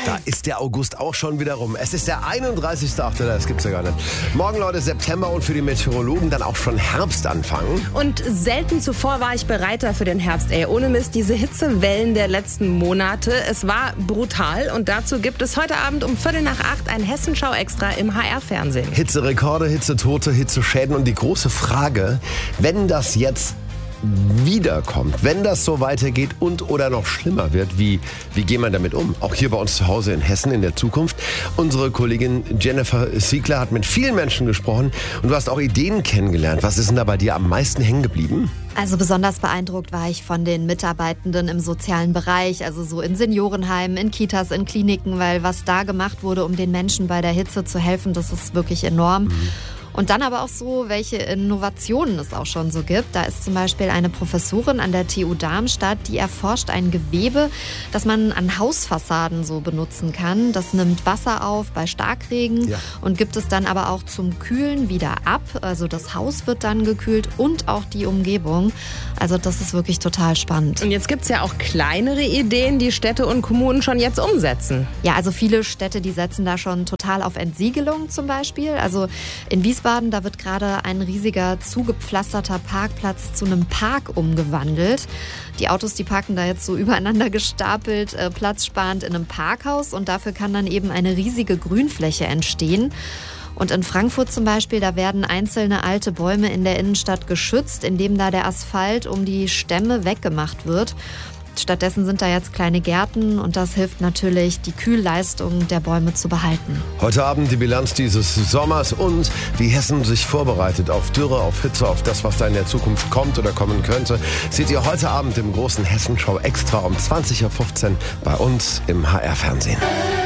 Da ist der August auch schon wieder rum. Es ist der 31.8., das gibt's ja gar nicht. Morgen, Leute, September und für die Meteorologen dann auch schon Herbstanfang. Und selten zuvor war ich bereiter für den Herbst. Ohne Mist, diese Hitzewellen der letzten Monate. Es war brutal und dazu gibt es heute Abend um 7:45 ein Hessenschau-Extra im HR-Fernsehen. Hitzerekorde, Hitzetote, Hitzeschäden und die große Frage, wenn das jetzt wiederkommt, wenn das so weitergeht und oder noch schlimmer wird, wie geht man damit um? Auch hier bei uns zu Hause in Hessen in der Zukunft. Unsere Kollegin Jennifer Siegler hat mit vielen Menschen gesprochen und du hast auch Ideen kennengelernt. Was ist denn da bei dir am meisten hängen geblieben? Also besonders beeindruckt war ich von den Mitarbeitenden im sozialen Bereich, also so in Seniorenheimen, in Kitas, in Kliniken, weil was da gemacht wurde, um den Menschen bei der Hitze zu helfen, das ist wirklich enorm. Und dann aber auch so, welche Innovationen es auch schon so gibt. Da ist zum Beispiel eine Professorin an der TU Darmstadt, die erforscht ein Gewebe, das man an Hausfassaden so benutzen kann. Das nimmt Wasser auf bei Starkregen und gibt es dann aber auch zum Kühlen wieder ab. Also das Haus wird dann gekühlt und auch die Umgebung. Also das ist wirklich total spannend. Und jetzt gibt es ja auch kleinere Ideen, die Städte und Kommunen schon jetzt umsetzen. Ja, also viele Städte, die setzen da schon total auf Entsiegelung zum Beispiel. Also in Wiesbaden, da wird gerade ein riesiger zugepflasterter Parkplatz zu einem Park umgewandelt. Die Autos, die parken da jetzt so übereinander gestapelt, platzsparend in einem Parkhaus und dafür kann dann eben eine riesige Grünfläche entstehen. Und in Frankfurt zum Beispiel, da werden einzelne alte Bäume in der Innenstadt geschützt, indem da der Asphalt um die Stämme weggemacht wird. Stattdessen sind da jetzt kleine Gärten und das hilft natürlich, die Kühlleistung der Bäume zu behalten. Heute Abend die Bilanz dieses Sommers und wie Hessen sich vorbereitet auf Dürre, auf Hitze, auf das, was da in der Zukunft kommt oder kommen könnte, seht ihr heute Abend im großen Hessenschau Extra um 20.15 Uhr bei uns im HR-Fernsehen.